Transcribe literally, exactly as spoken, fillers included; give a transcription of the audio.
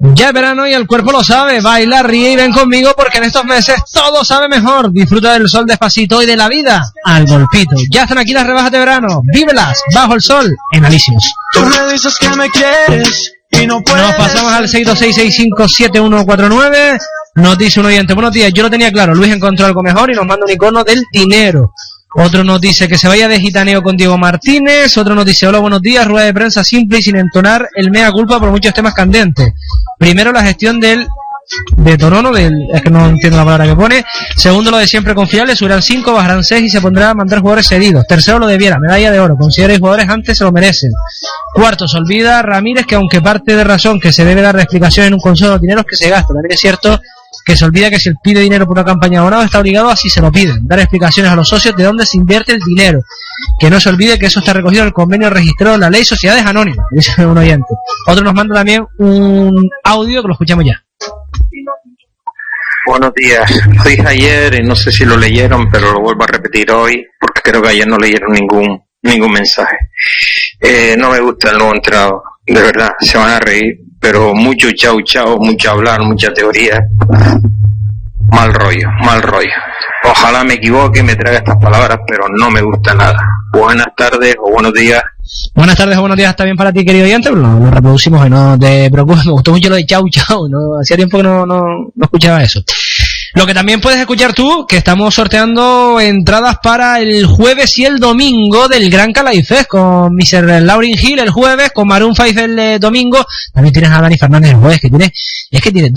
Ya es verano y el cuerpo lo sabe. Baila, ríe y ven conmigo porque en estos meses todo sabe mejor. Disfruta del sol despacito y de la vida al golpito. Ya están aquí las rebajas de verano. Vívelas bajo el sol en Alicios. Tú me dices que me quieres y no puedes. Nos pasamos al seis dos seis seis cinco siete uno cuatro nueve. Nos dice un oyente: buenos días, yo lo tenía claro, Luis encontró algo mejor y nos manda un icono del dinero. Otro nos dice que se vaya de gitaneo con Diego Martínez. Otro nos dice: hola, buenos días, rueda de prensa simple y sin entonar el mea culpa por muchos temas candentes. Primero, la gestión del de Torono, del, es que no entiendo la palabra que pone. Segundo, lo de siempre confiable, subirán cinco, bajarán seis y se pondrá a mandar jugadores cedidos. Tercero, lo de Viera, medalla de oro, considera que jugadores antes se lo merecen. Cuarto, se olvida Ramírez que aunque parte de razón que se debe dar explicación en un consejo de dineros que se gasta, también es cierto que se olvida que si él pide dinero por una campaña de abonado está obligado a, si se lo piden, dar explicaciones a los socios de dónde se invierte el dinero. Que no se olvide que eso está recogido en el convenio registrado en la ley Sociedades Anónimas, dice un oyente. Otro nos manda también un audio que lo escuchamos ya. Buenos días, lo dije ayer y no sé si lo leyeron, pero lo vuelvo a repetir hoy porque creo que ayer no leyeron ningún ningún mensaje. Eh, no me gusta el nuevo entrenador, de verdad, se van a reír, pero mucho chau chau, mucho hablar, mucha teoría, mal rollo, mal rollo. Ojalá me equivoque y me traiga estas palabras, pero no me gusta nada. Buenas tardes o buenos días. Buenas tardes o buenos días también para ti, querido oyente. Lo, lo reproducimos y no te preocupes, me gustó mucho lo de chau chau, ¿no? Hacía tiempo que no, no, no escuchaba eso. Lo que también puedes escuchar tú, que estamos sorteando entradas para el jueves y el domingo del Gran Calais Fest, con mister Lauryn Hill el jueves, con Maroon five el eh, domingo. También tienes a Dani Fernández el jueves, que tiene, es que tiene